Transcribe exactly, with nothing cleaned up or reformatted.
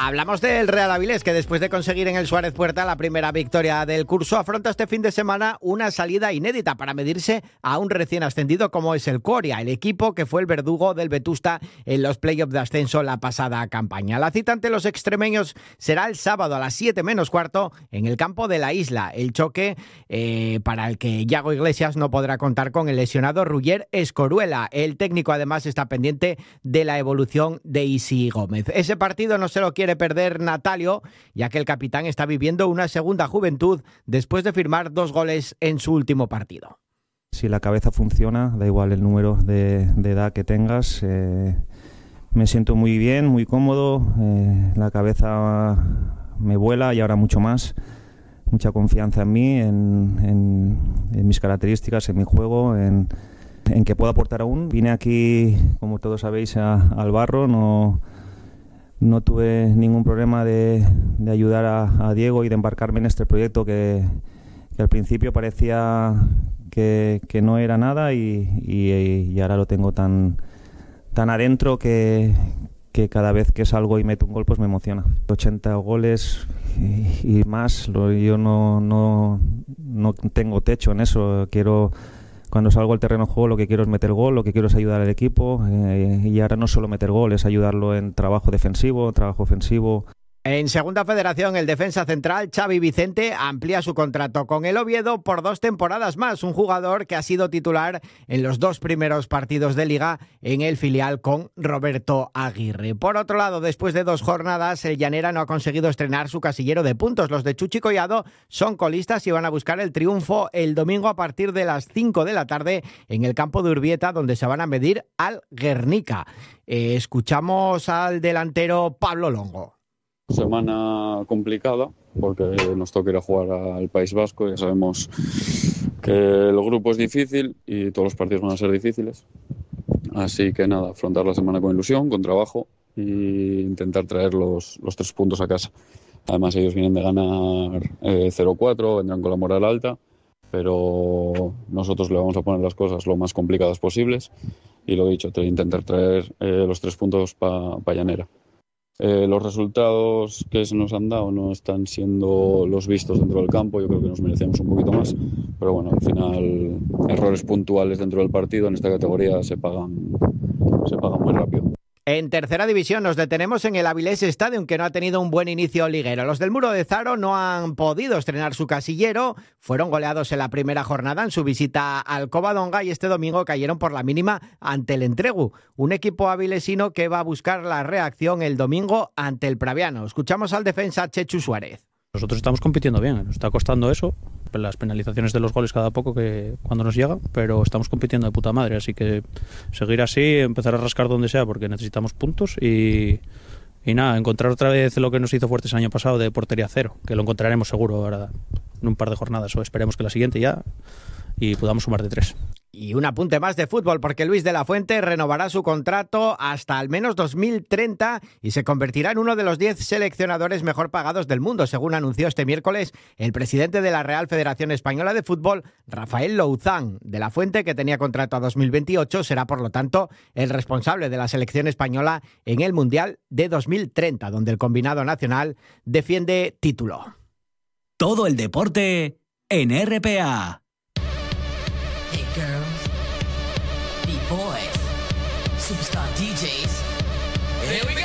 Hablamos del Real Avilés, que después de conseguir en el Suárez Puerta la primera victoria del curso, afronta este fin de semana una salida inédita para medirse a un recién ascendido como es el Coria, el equipo que fue el verdugo del Vetusta en los playoffs de ascenso la pasada campaña. La cita ante los extremeños será el sábado a las siete menos cuarto en el campo de la Isla. El choque eh, para el que Yago Iglesias no podrá contar con el lesionado Ruller Escoruela. El técnico además está pendiente de la evolución de Isi Gómez. Ese partido no se lo quiere perder Natalio, ya que el capitán está viviendo una segunda juventud después de firmar dos goles en su último partido. Si la cabeza funciona, da igual el número de, de edad que tengas, eh, me siento muy bien, muy cómodo, eh, la cabeza me vuela y ahora mucho más, mucha confianza en mí, en, en, en mis características, en mi juego, en, en que puedo aportar aún. Vine aquí, como todos sabéis, a, al barro, no... No tuve ningún problema de, de ayudar a, a Diego y de embarcarme en este proyecto que, que al principio parecía que, que no era nada y, y, y ahora lo tengo tan, tan adentro que, que cada vez que salgo y meto un gol pues me emociona. ochenta goles y, y más, lo, yo no, no, no tengo techo en eso, quiero... Cuando salgo al terreno de juego lo que quiero es meter gol, lo que quiero es ayudar al equipo eh, y ahora no solo meter gol, es ayudarlo en trabajo defensivo, trabajo ofensivo. En Segunda Federación, el defensa central Xavi Vicente amplía su contrato con el Oviedo por dos temporadas más, un jugador que ha sido titular en los dos primeros partidos de Liga en el filial con Roberto Aguirre. Por otro lado, después de dos jornadas, el Llanera no ha conseguido estrenar su casillero de puntos. Los de Chuchi Collado son colistas y van a buscar el triunfo el domingo a partir de las cinco de la tarde en el campo de Urbieta, donde se van a medir al Guernica. Eh, escuchamos al delantero Pablo Longo. Semana complicada porque nos toca ir a jugar al País Vasco. Ya sabemos que el grupo es difícil y todos los partidos van a ser difíciles. Así que nada, afrontar la semana con ilusión, con trabajo e intentar traer los, los tres puntos a casa. Además ellos vienen de ganar eh, cero cuatro, vendrán con la moral alta, pero nosotros le vamos a poner las cosas lo más complicadas posibles y lo dicho, intentar traer eh, los tres puntos para pa Llanera. Eh, los resultados que se nos han dado no están siendo los vistos dentro del campo, yo creo que nos merecemos un poquito más, pero bueno, al final errores puntuales dentro del partido en esta categoría se pagan, se pagan muy rápido. En tercera división nos detenemos en el Avilés Stadium, que no ha tenido un buen inicio liguero. Los del Muro de Zaro no han podido estrenar su casillero, fueron goleados en la primera jornada en su visita al Covadonga y este domingo cayeron por la mínima ante el Entregu, un equipo avilesino que va a buscar la reacción el domingo ante el Praviano. Escuchamos al defensa Chechu Suárez. Nosotros estamos compitiendo bien, nos está costando eso, las penalizaciones de los goles cada poco que cuando nos llegan, pero estamos compitiendo de puta madre, así que seguir así, empezar a rascar donde sea porque necesitamos puntos y, y nada, encontrar otra vez lo que nos hizo fuertes el año pasado de portería cero, que lo encontraremos seguro ahora en un par de jornadas o esperemos que la siguiente ya y podamos sumar de tres. Y un apunte más de fútbol porque Luis de la Fuente renovará su contrato hasta al menos dos mil treinta y se convertirá en uno de los diez seleccionadores mejor pagados del mundo, según anunció este miércoles el presidente de la Real Federación Española de Fútbol, Rafael Louzán. De la Fuente, que tenía contrato a dos mil veintiocho, será por lo tanto el responsable de la selección española en el Mundial de dos mil treinta, donde el combinado nacional defiende título. Todo el deporte en R P A. Hey girls, B-boys, superstar D Js. Here we go.